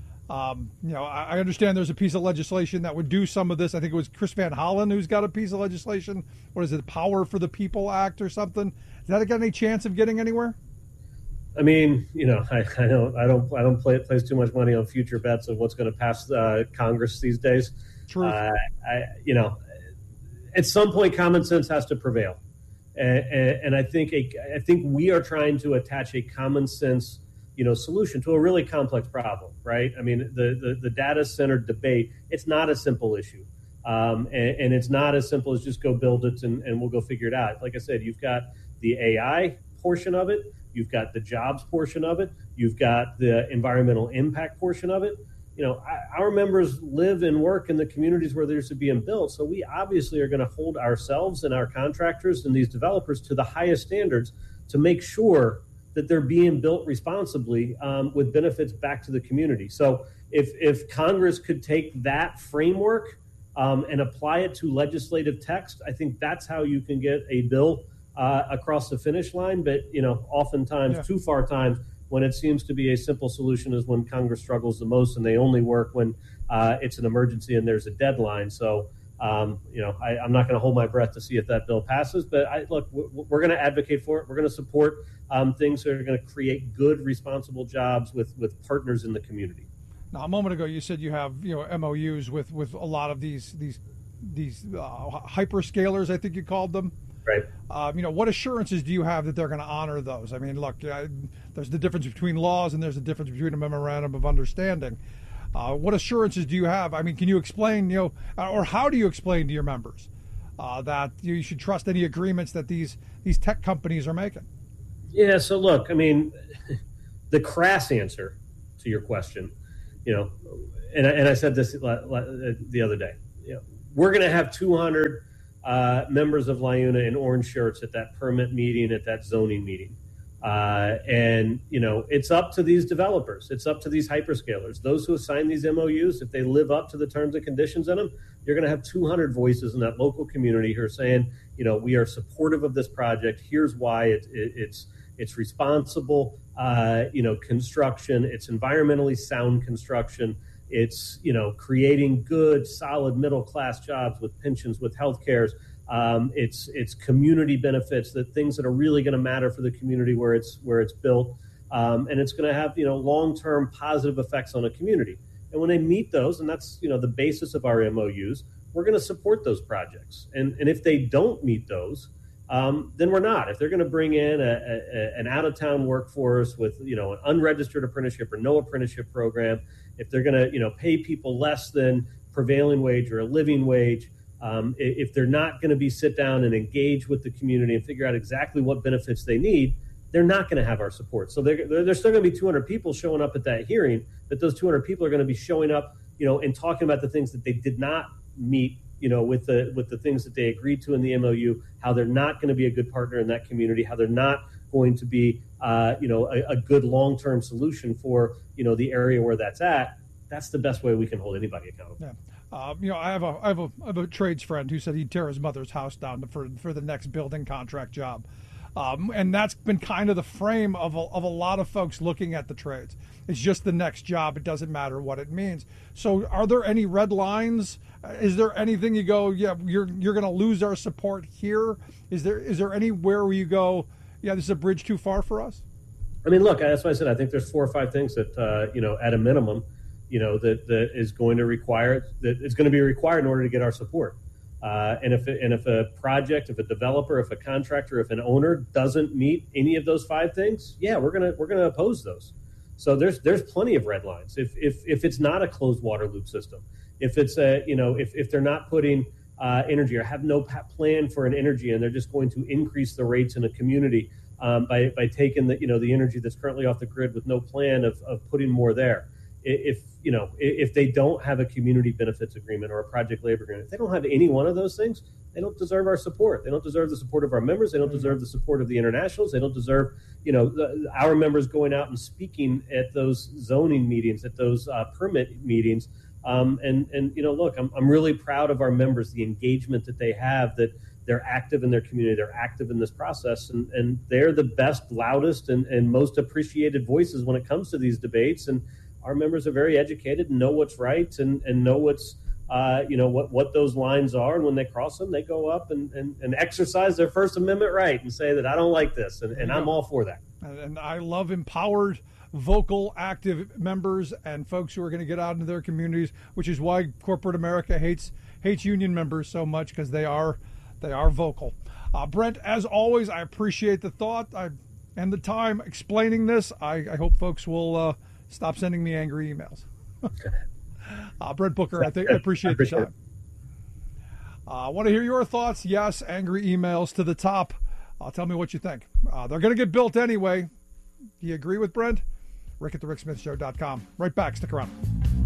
Um, you know, I, I understand there's a piece of legislation that would do some of this. I think it was Chris Van Hollen who's got a piece of legislation. What is it, Power for the People Act or something? Does that got any chance of getting anywhere? I mean, you know, I, I don't, I don't, I don't play place too much money on future bets of what's going to pass uh, Congress these days. True. Uh, I, you know, at some point, common sense has to prevail. And, and I think a, I think we are trying to attach a common sense, you know, solution to a really complex problem, right? I mean, the the, the data center debate, it's not a simple issue, um, and, and it's not as simple as just go build it and, and we'll go figure it out. Like I said, you've got the A I portion of it, you've got the jobs portion of it, you've got the environmental impact portion of it. You know, our members live and work in the communities where they're being built. So we obviously are going to hold ourselves and our contractors and these developers to the highest standards to make sure that they're being built responsibly um, with benefits back to the community. So if, if Congress could take that framework um, and apply it to legislative text, I think that's how you can get a bill uh, across the finish line. But, you know, oftentimes, yeah. too far times, when it seems to be a simple solution is when Congress struggles the most, and they only work when uh, it's an emergency and there's a deadline. So, um, you know, I, I'm not going to hold my breath to see if that bill passes. But I, look, we're going to advocate for it. We're going to support um, things that are going to create good, responsible jobs with, with partners in the community. Now, a moment ago, you said you have you know M O Us with, with a lot of these these these uh, hyperscalers, I think you called them. Right. Um, you know, what assurances do you have that they're going to honor those? I mean, look, uh, there's the difference between laws and there's a difference between a memorandum of understanding. Uh, what assurances do you have? I mean, can you explain, you know, or how do you explain to your members uh, that you should trust any agreements that these these tech companies are making? Yeah. So look, I mean, the crass answer to your question, you know, and I, and I said this the other day, you know, we're going to have two hundred uh, members of LIUNA in orange shirts at that permit meeting, at that zoning meeting. Uh, and, you know, it's up to these developers. It's up to these hyperscalers. Those who have signed these M O Us, if they live up to the terms and conditions in them, you're going to have two hundred voices in that local community who are saying, you know, we are supportive of this project. Here's why it, it, it's it's responsible, uh, you know, construction. It's environmentally sound construction. It's, you know, creating good, solid middle-class jobs with pensions, with health cares. Um, it's it's community benefits, the things that are really going to matter for the community where it's where it's built, um, and it's going to have, you know, long-term positive effects on a community. And when they meet those, and that's, you know, the basis of our M O Us, we're going to support those projects. And and if they don't meet those, um, then we're not. If they're going to bring in a, a, an out-of-town workforce with, you know, an unregistered apprenticeship or no apprenticeship program, if they're going to, you know, pay people less than prevailing wage or a living wage. Um, if they're not going to be sit down and engage with the community and figure out exactly what benefits they need, they're not going to have our support. So they're, there's still going to be two hundred people showing up at that hearing, but those two hundred people are going to be showing up, you know, and talking about the things that they did not meet, you know, with the with the things that they agreed to in the M O U, how they're not going to be a good partner in that community, how they're not going to be, uh, you know, a, a good long-term solution for, you know, the area where that's at. That's the best way we can hold anybody accountable. Yeah. Uh, you know, I have a I have a I have a trades friend who said he'd tear his mother's house down to, for for the next building contract job, um, and that's been kind of the frame of a, of a lot of folks looking at the trades. It's just the next job. It doesn't matter what it means. So, are there any red lines? Is there anything you go, yeah, you're you're going to lose our support here? Is there is there anywhere where you go, yeah, this is a bridge too far for us? I mean, look, that's why I said I think there's four or five things that uh, you know, at a minimum, you know, that, that is going to require, that is going to be required in order to get our support. Uh, and if and if a project, if a developer, if a contractor, if an owner doesn't meet any of those five things, yeah, we're gonna we're gonna oppose those. So there's there's plenty of red lines. If if if it's not a closed water loop system, if it's a, you know, if if they're not putting uh, energy or have no plan for an energy and they're just going to increase the rates in a community um, by by taking the, you know, the energy that's currently off the grid with no plan of of putting more there. If, you know, if they don't have a community benefits agreement or a project labor agreement, if they don't have any one of those things, they don't deserve our support. They don't deserve the support of our members. They don't deserve the support of the internationals. They don't deserve, you know, the, our members going out and speaking at those zoning meetings, at those uh, permit meetings. Um, and, and, you know, look, I'm, I'm really proud of our members, the engagement that they have, that they're active in their community, they're active in this process, and, and they're the best, loudest, and, and most appreciated voices when it comes to these debates. And our members are very educated and know what's right and, and know what's, uh, you know, what, what those lines are. And when they cross them, they go up and, and, and exercise their First Amendment right and say that I don't like this. And, and I'm all for that. And I love empowered, vocal, active members and folks who are going to get out into their communities, which is why corporate America hates hates union members so much, because they are they are vocal. Uh, Brent, as always, I appreciate the thought I, and the time explaining this. I, I hope folks will uh, stop sending me angry emails. uh, Brent Booker, I think I appreciate, I appreciate the time. I uh, want to hear your thoughts. Yes, angry emails to the top. Uh, tell me what you think. Uh, they're going to get built anyway. Do you agree with Brent? Rick at the Rick Smith Show dot com. Right back. Stick around.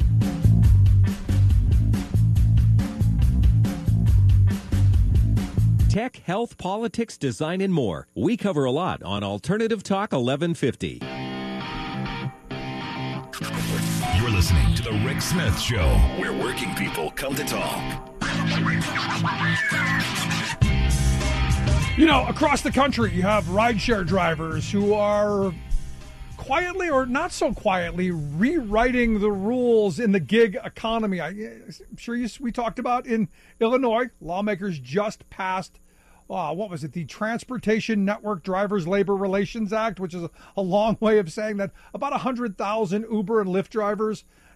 Tech, health, politics, design, and more. We cover a lot on Alternative Talk eleven fifty. You're listening to The Rick Smith Show, where working people come to talk. You know, across the country, you have rideshare drivers who are quietly or not so quietly rewriting the rules in the gig economy. I, I'm sure you, we talked about in Illinois, lawmakers just passed, uh, what was it, the Transportation Network Drivers Labor Relations Act, which is a, a long way of saying that about one hundred thousand Uber and Lyft drivers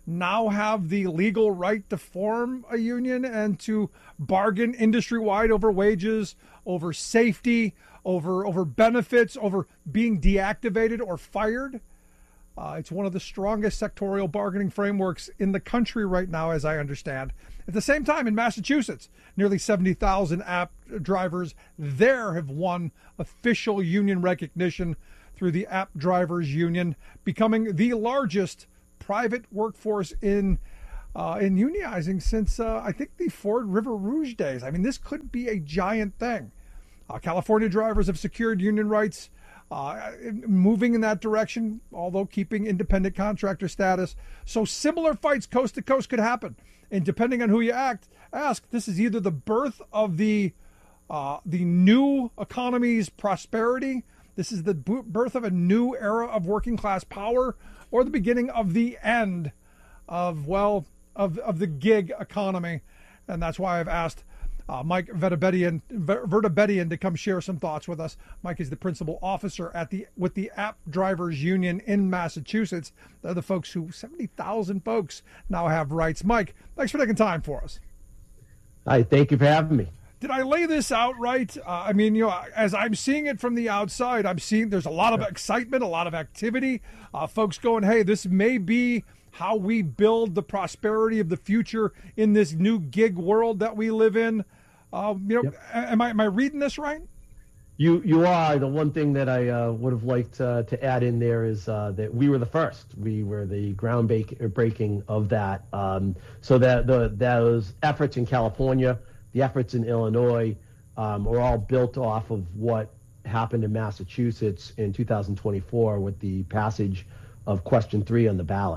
now have the legal right to form a union and to bargain industry-wide over wages, over safety, over over benefits, over being deactivated or fired. Uh, it's one of the strongest sectorial bargaining frameworks in the country right now, as I understand. At the same time, in Massachusetts, nearly seventy thousand app drivers there have won official union recognition through the App Drivers Union, becoming the largest private workforce in uh, in unionizing since, uh, I think, the Ford River Rouge days. I mean, this could be a giant thing. Uh, California drivers have secured union rights, uh, moving in that direction, although keeping independent contractor status. So similar fights coast to coast could happen. And depending on who you act, ask, this is either the birth of the uh, the new economy's prosperity, this is the birth of a new era of working class power, or the beginning of the end of, well, of, of the gig economy. And that's why I've asked uh, Mike Vertabedian, Vertabedian to come share some thoughts with us. Mike is the principal officer at the with the App Drivers Union in Massachusetts. They're the folks who, seventy thousand folks now have rights. Mike, thanks for taking time for us. Hi, thank you for having me. Did I lay this out right? Uh, I mean, you know, as I'm seeing it from the outside, I'm seeing there's a lot of excitement, a lot of activity. Uh, folks going, hey, this may be how we build the prosperity of the future in this new gig world that we live in. Um, you know, yep. am I am I reading this right? You you are. The one thing that I uh, would have liked uh, to add in there is uh, that we were the first. We were the groundbreaking of that. Um, so that the those efforts in California, the efforts in Illinois, um, are all built off of what happened in Massachusetts in two thousand twenty-four with the passage of Question three on the ballot.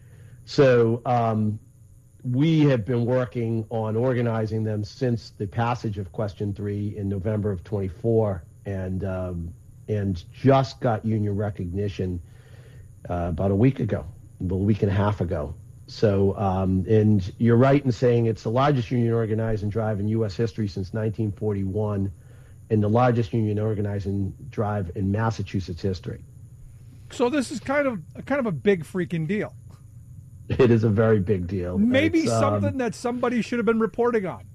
So um, we have been working on organizing them since the passage of Question three in November of twenty-four, and um, and just got union recognition uh, about a week ago, a week and a half ago. So, um, and you're right in saying it's the largest union organizing drive in U S history since nineteen forty-one, and the largest union organizing drive in Massachusetts history. So this is kind of kind of a big freaking deal. It is a very big deal. Maybe it's, something um, that somebody should have been reporting on.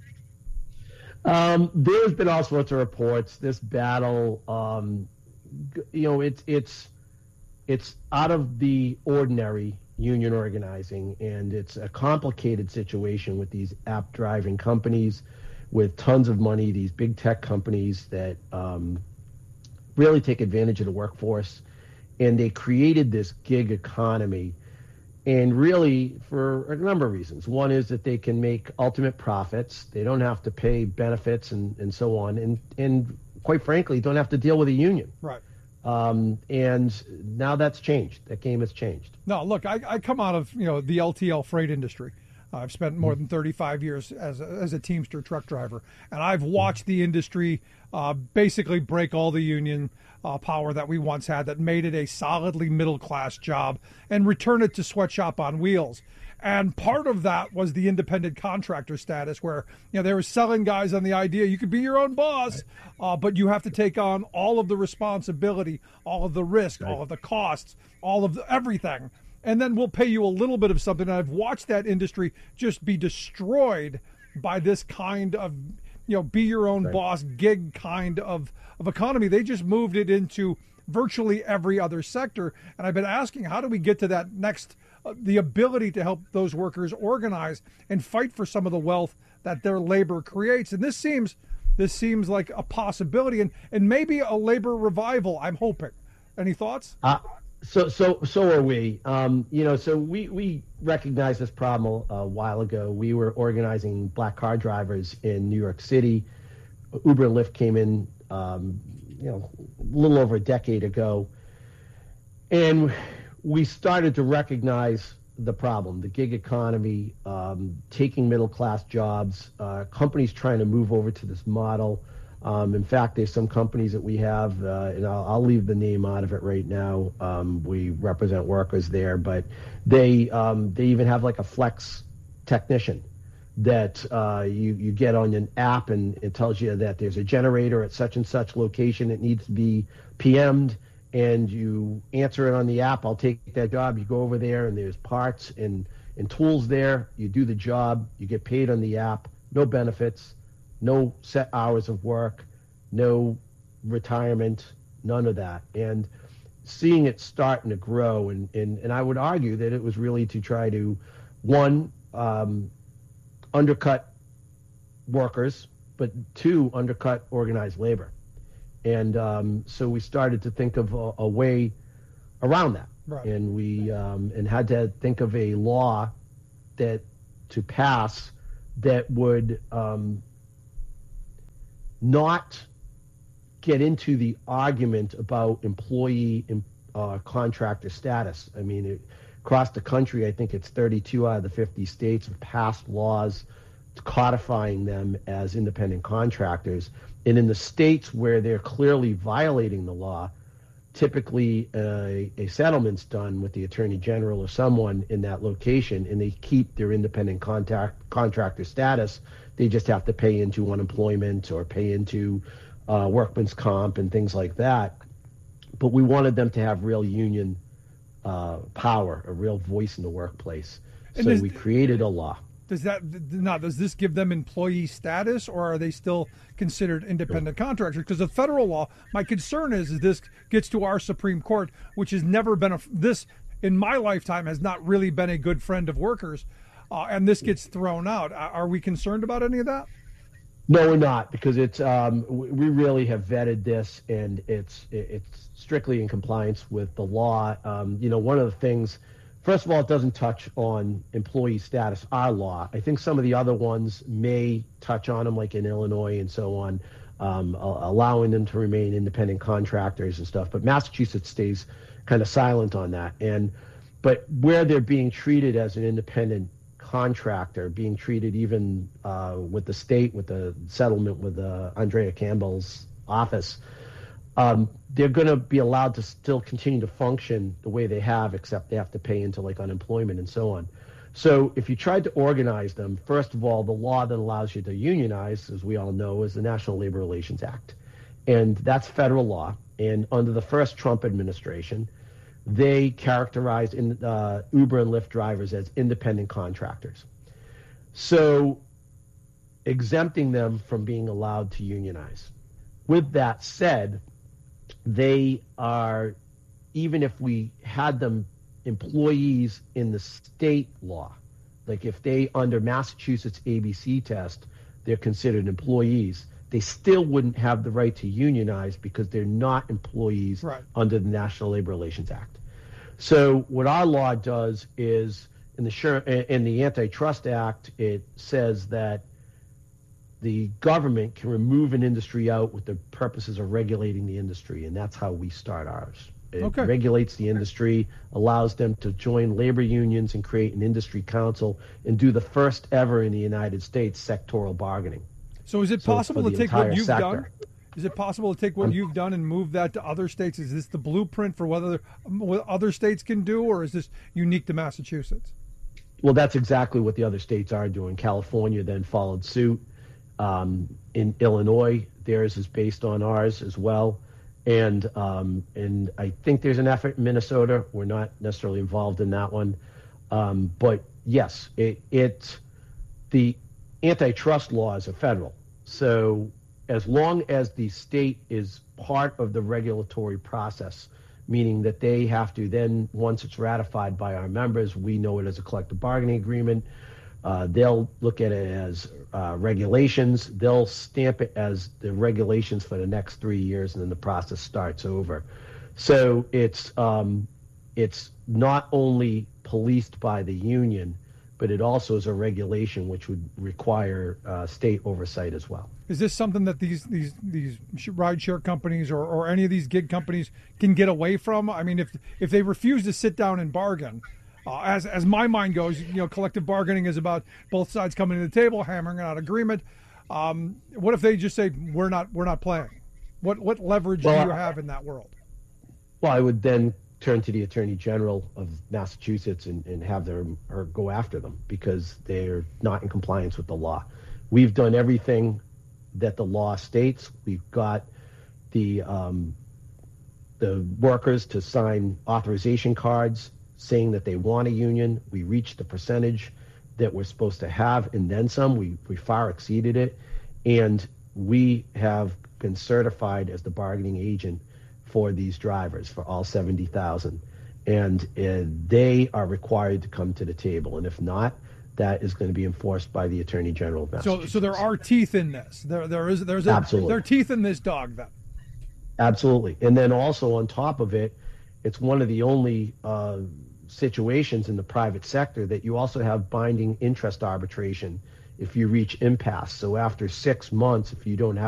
Um, there's been all sorts of reports. This battle, um, you know, it's it's it's out of the ordinary union organizing, and it's a complicated situation with these app driving companies with tons of money, these big tech companies that um, really take advantage of the workforce, and they created this gig economy. And really, for a number of reasons. One is that they can make ultimate profits. They don't have to pay benefits and, and so on. And, and quite frankly, don't have to deal with a union. Right. Um, and now that's changed. That game has changed. No, look, I, I come out of, you know, the L T L freight industry. Uh, I've spent more than thirty-five years as a, as a Teamster truck driver. And I've watched the industry uh, basically break all the union Uh, power that we once had that made it a solidly middle-class job and return it to sweatshop on wheels. And part of that was the independent contractor status where, you know, they were selling guys on the idea you could be your own boss, uh, but you have to take on all of the responsibility, all of the risk, right. all of the costs, all of the, everything. And then we'll pay you a little bit of something. And I've watched that industry just be destroyed by this kind of, you know, be your own right. boss gig kind of, of economy. They just moved it into virtually every other sector. And I've been asking, how do we get to that next, uh, the ability to help those workers organize and fight for some of the wealth that their labor creates? And this seems, this seems like a possibility, and, and maybe a labor revival, I'm hoping. Any thoughts? Uh, so, so, so are we. Um, you know, so we, we recognized this problem a while ago. We were organizing black car drivers in New York City. Uber and Lyft came in, um, you know, a little over a decade ago. And we started to recognize the problem, the gig economy, um, taking middle-class jobs, uh, companies trying to move over to this model. Um, in fact, there's some companies that we have, uh, and I'll, I'll leave the name out of it right now. Um, we represent workers there, but they um, they even have like a flex technician that uh, you, you get on an app, and it tells you that there's a generator at such and such location. It needs to be P M'd, and you answer it on the app. I'll take that job. You go over there, and there's parts and and tools there. You do the job. You get paid on the app. No benefits, no set hours of work, no retirement, none of that. And seeing it starting to grow, and, and, and I would argue that it was really to try to, one, um, undercut workers, but two, undercut organized labor. And um, so we started to think of a, a way around that. Right. And we um, and had to think of a law that to pass that would um, not get into the argument about employee uh, contractor status. I mean, it, across the country, I think it's thirty-two out of the fifty states have passed laws codifying them as independent contractors. And in the states where they're clearly violating the law, typically a, a settlement's done with the attorney general or someone in that location, and they keep their independent contact, contractor status. They just have to pay into unemployment or pay into uh, workman's comp and things like that. But we wanted them to have real union uh, power, a real voice in the workplace. And so is, we created a law. Does that now? Does this give them employee status, or are they still considered independent contractors? Because the federal law, my concern is, is this gets to our Supreme Court, which has never been a this in my lifetime has not really been a good friend of workers, uh, and this gets thrown out. Are we concerned about any of that? No, we're not, because it's um, we really have vetted this, and it's it's strictly in compliance with the law. Um, you know, one of the things. First of all, it doesn't touch on employee status, our law. I think some of the other ones may touch on them, like in Illinois and so on, um, allowing them to remain independent contractors and stuff. But Massachusetts stays kind of silent on that. And but where they're being treated as an independent contractor, being treated even uh, with the state, with the settlement with uh, Andrea Campbell's office, Um, they're going to be allowed to still continue to function the way they have, except they have to pay into like unemployment and so on. So if you tried to organize them, first of all, the law that allows you to unionize, as we all know, is the National Labor Relations Act. And that's federal law. And under the first Trump administration, they characterized in, uh, Uber and Lyft drivers as independent contractors. So exempting them from being allowed to unionize. With that said, they are, even if we had them employees in the state law, like if they, under Massachusetts A B C test, they're considered employees, they still wouldn't have the right to unionize because they're not employees right. under the National Labor Relations Act. So what our law does is, in the, in the Antitrust Act, it says that the government can remove an industry out with the purposes of regulating the industry, and that's how we start ours. It okay. regulates the industry, allows them to join labor unions and create an industry council, and do the first ever in the United States sectoral bargaining. So is it so possible to take what you've sector. done? Is it possible to take what you've done and move that to other states? Is this the blueprint for whether what other states can do, or is this unique to Massachusetts? Well, that's exactly what the other states are doing. California then followed suit. Um, in Illinois, theirs is based on ours as well. And um, and I think there's an effort in Minnesota. We're not necessarily involved in that one. Um, but yes, it, it the antitrust laws are federal. So as long as the state is part of the regulatory process, meaning that they have to then, once it's ratified by our members, we know it as a collective bargaining agreement. Uh, they'll look at it as uh, regulations. They'll stamp it as the regulations for the next three years, and then the process starts over. So it's um, it's not only policed by the union, but it also is a regulation which would require uh, state oversight as well. Is this something that these these these rideshare companies or, or any of these gig companies can get away from? I mean, if if they refuse to sit down and bargain. Uh, as as my mind goes, you know, collective bargaining is about both sides coming to the table, hammering out agreement. Um, what if they just say we're not we're not playing? What what leverage well, do you have in that world? Well, I would then turn to the Attorney General of Massachusetts and, and have them or go after them because they're not in compliance with the law. We've done everything that the law states. We've got the um, the workers to sign authorization cards saying that they want a union. We reached the percentage that we're supposed to have, and then some. We, we far exceeded it. And we have been certified as the bargaining agent for these drivers, for all seventy thousand. And uh, they are required to come to the table. And if not, that is going to be enforced by the Attorney General of Massachusetts. So, so there are teeth in this. There, there is, there's a, Absolutely. there are teeth in this dog, then. Absolutely. And then also on top of it, it's one of the only uh, situations in the private sector that you also have binding interest arbitration if you reach impasse. So after six months, if you don't have